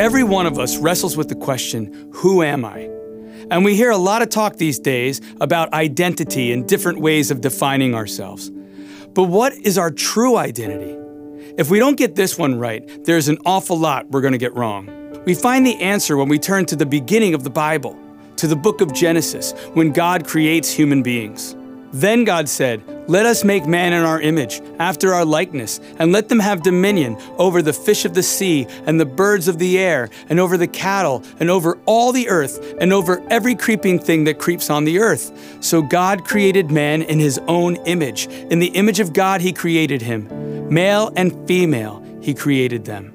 Every one of us wrestles with the question, who am I? And we hear a lot of talk these days about identity and different ways of defining ourselves. But what is our true identity? If we don't get this one right, there's an awful lot we're going to get wrong. We find the answer when we turn to the beginning of the Bible, to the book of Genesis, when God creates human beings. Then God said, "Let us make man in our image, after our likeness, and let them have dominion over the fish of the sea and the birds of the air, and over the cattle, and over all the earth, and over every creeping thing that creeps on the earth." So God created man in his own image. In the image of God he created him. Male and female he created them.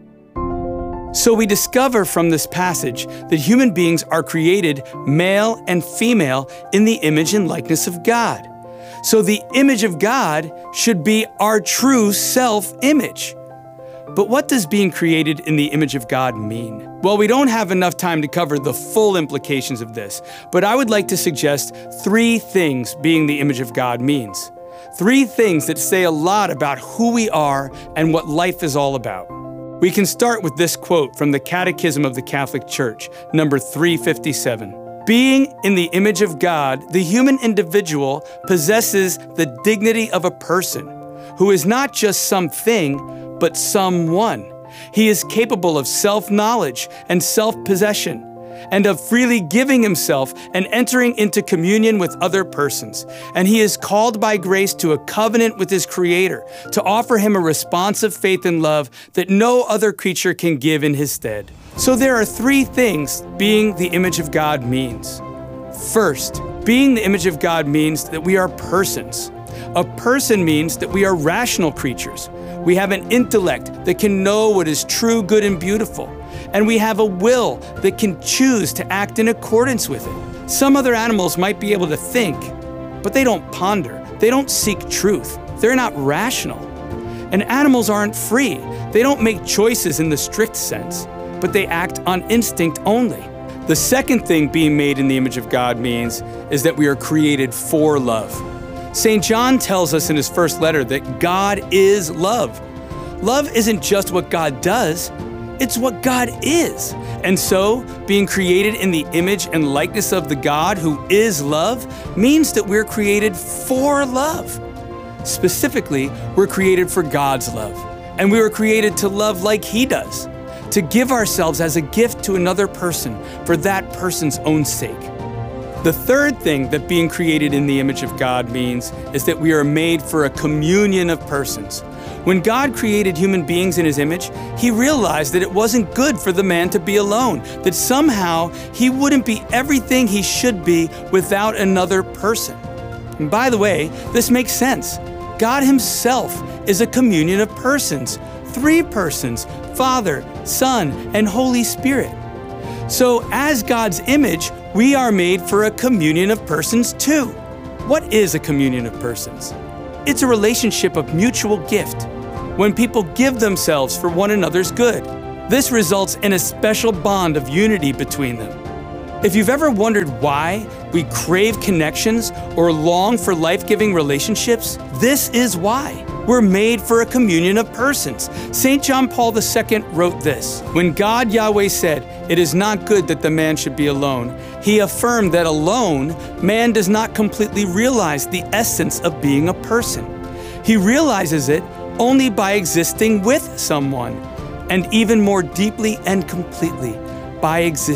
So we discover from this passage that human beings are created male and female in the image and likeness of God. So the image of God should be our true self-image. But what does being created in the image of God mean? Well, we don't have enough time to cover the full implications of this, but I would like to suggest 3 things being the image of God means. 3 things that say a lot about who we are and what life is all about. We can start with this quote from the Catechism of the Catholic Church, number 357. Being in the image of God, the human individual possesses the dignity of a person who is not just something, but someone. He is capable of self-knowledge and self-possession, and of freely giving himself and entering into communion with other persons. And he is called by grace to a covenant with his Creator, to offer him a responsive faith and love that no other creature can give in his stead. So there are 3 things being the image of God means. First, being the image of God means that we are persons. A person means that we are rational creatures. We have an intellect that can know what is true, good, and beautiful. And we have a will that can choose to act in accordance with it. Some other animals might be able to think, but they don't ponder. They don't seek truth. They're not rational. And animals aren't free. They don't make choices in the strict sense, but they act on instinct only. The second thing being made in the image of God means is that we are created for love. St. John tells us in his first letter that God is love. Love isn't just what God does, it's what God is. And so, being created in the image and likeness of the God who is love means that we're created for love. Specifically, we're created for God's love. And we were created to love like He does, to give ourselves as a gift to another person for that person's own sake. The third thing that being created in the image of God means is that we are made for a communion of persons. When God created human beings in His image, He realized that it wasn't good for the man to be alone, that somehow he wouldn't be everything he should be without another person. And by the way, this makes sense. God Himself is a communion of persons, 3 persons, Father, Son, and Holy Spirit. So as God's image, we are made for a communion of persons too. What is a communion of persons? It's a relationship of mutual gift, when people give themselves for one another's good. This results in a special bond of unity between them. If you've ever wondered why we crave connections or long for life-giving relationships, this is why. We're made for a communion of persons. St. John Paul II wrote this: "When God Yahweh said, 'It is not good that the man should be alone,' He affirmed that alone, man does not completely realize the essence of being a person. He realizes it only by existing with someone, and even more deeply and completely by existing